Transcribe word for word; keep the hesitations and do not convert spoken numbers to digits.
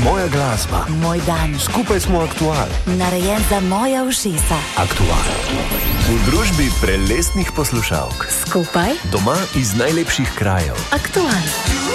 Moja glasba. Moj dan. Skupaj smo aktual. Narejen za moja ušesa. Aktual. V družbi prelestnih poslušalk. Skupaj. Doma iz najlepših krajev. Aktual.